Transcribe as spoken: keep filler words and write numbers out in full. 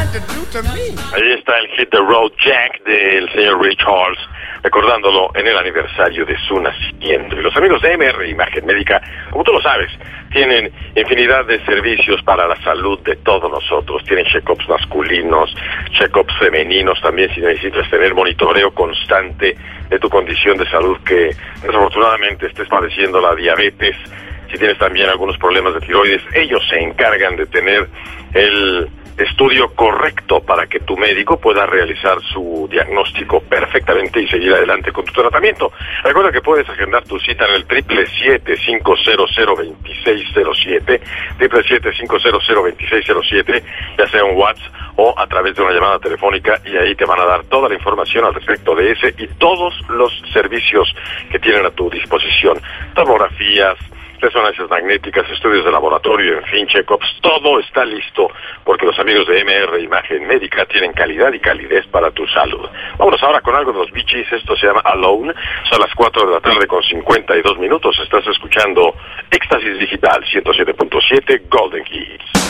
Ahí está el Hit the Road Jack del señor Ray Charles, recordándolo en el aniversario de su nacimiento. Y los amigos de M R Imagen Médica, como tú lo sabes, tienen infinidad de servicios para la salud de todos nosotros. Tienen check-ups masculinos, check-ups femeninos también, si necesitas tener monitoreo constante de tu condición de salud, que desafortunadamente estés padeciendo la diabetes. Si tienes también algunos problemas de tiroides, ellos se encargan de tener el estudio correcto para que tu médico pueda realizar su diagnóstico perfectamente y seguir adelante con tu tratamiento. Recuerda que puedes agendar tu cita en el triple siete cinco cero cero veintiséis cero siete, triple siete cinco cero cero veintiséis cero siete, ya sea un WhatsApp o a través de una llamada telefónica, y ahí te van a dar toda la información al respecto de ese y todos los servicios que tienen a tu disposición. Tomografías, resonancias magnéticas, estudios de laboratorio, en fin, check-ups, todo está listo, porque los amigos de M R Imagen Médica tienen calidad y calidez para tu salud. Vámonos ahora con algo de los Bee Gees. Esto se llama Alone. Son las cuatro de la tarde con cincuenta y dos minutos. Estás escuchando Éxtasis Digital ciento siete punto siete Golden Hits.